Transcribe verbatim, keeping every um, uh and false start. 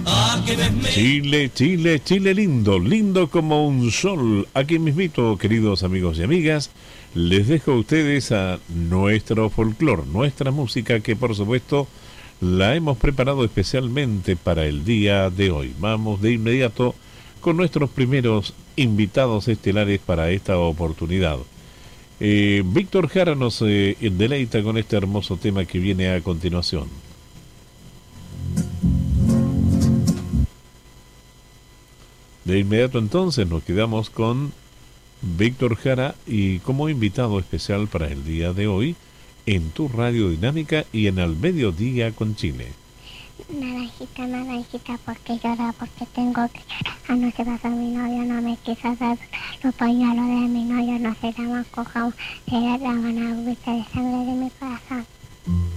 Chile, Chile, Chile lindo, lindo como un sol. Aquí mismito, queridos amigos y amigas, les dejo a ustedes a nuestro folclor, nuestra música que por supuesto la hemos preparado especialmente para el día de hoy. Vamos de inmediato con nuestros primeros invitados estelares para esta oportunidad. Eh, Víctor Jara nos eh, deleita con este hermoso tema que viene a continuación. De inmediato entonces nos quedamos con Víctor Jara y como invitado especial para el día de hoy en tu Radio Dinámica y en Al Mediodía con Chile. Naranjita, naranjita, porque llora, porque tengo que llorar. Anoche pasó mi novio, no me quiso dar los pañuelos de mi novio, no se llaman cojón, se llaman agüita de sangre de mi corazón.